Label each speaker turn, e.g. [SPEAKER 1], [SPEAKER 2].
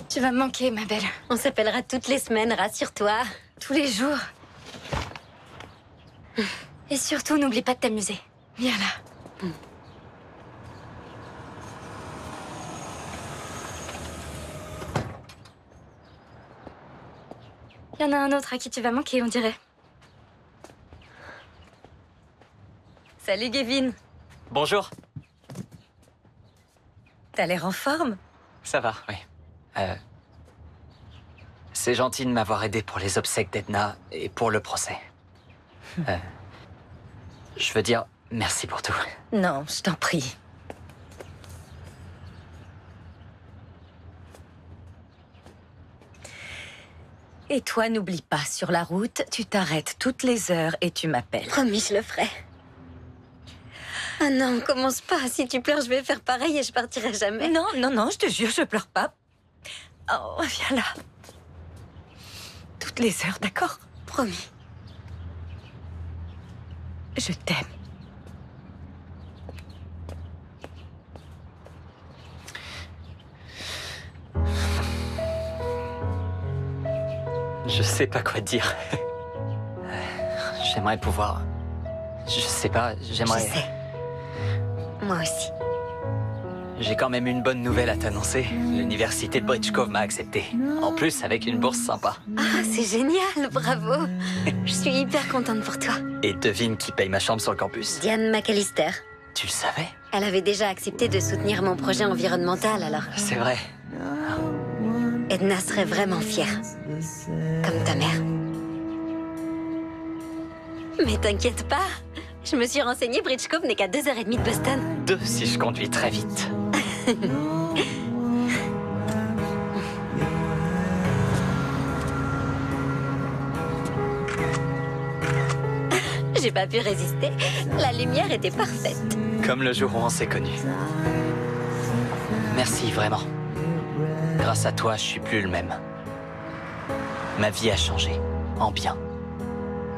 [SPEAKER 1] Tu vas me manquer, ma belle.
[SPEAKER 2] On s'appellera toutes les semaines, rassure-toi.
[SPEAKER 1] Tous les jours. Et surtout, n'oublie pas de t'amuser. Viens là. Il y en a un autre à qui tu vas manquer, on dirait.
[SPEAKER 2] Salut, Kevin.
[SPEAKER 3] Bonjour.
[SPEAKER 2] T'as l'air en forme.
[SPEAKER 3] Ça va, oui. C'est gentil de m'avoir aidé pour les obsèques d'Edna et pour le procès. Je veux dire, merci pour tout.
[SPEAKER 2] Non, je t'en prie. Et toi, n'oublie pas, sur la route, tu t'arrêtes toutes les heures et tu m'appelles. Promis, je le ferai. Ah non, commence pas. Si tu pleures, je vais faire pareil et je partirai jamais. Non, non, non, je te jure, je pleure pas. Oh, viens là. Toutes les heures, d'accord? Promis. Je t'aime.
[SPEAKER 3] Je sais pas quoi te dire. J'aimerais pouvoir... Je sais pas, j'aimerais...
[SPEAKER 2] Je sais. Moi aussi.
[SPEAKER 3] J'ai quand même une bonne nouvelle à t'annoncer. L'université de Bridge Cove m'a accepté. En plus, avec une bourse sympa.
[SPEAKER 2] Ah, c'est génial, bravo. Je suis hyper contente pour toi.
[SPEAKER 3] Et devine qui paye ma chambre sur le campus.
[SPEAKER 2] Diane McAllister.
[SPEAKER 3] Tu le savais?
[SPEAKER 2] Elle avait déjà accepté de soutenir mon projet environnemental, alors.
[SPEAKER 3] C'est vrai.
[SPEAKER 2] Edna serait vraiment fière. Comme ta mère. Mais t'inquiète pas. Je me suis renseignée, Bridge Cove n'est qu'à 2h30 de Boston.
[SPEAKER 3] 2 si je conduis très vite.
[SPEAKER 2] J'ai pas pu résister. La lumière était parfaite.
[SPEAKER 3] Comme le jour où on s'est connus. Merci, vraiment. Grâce à toi, je suis plus le même. Ma vie a changé, en bien.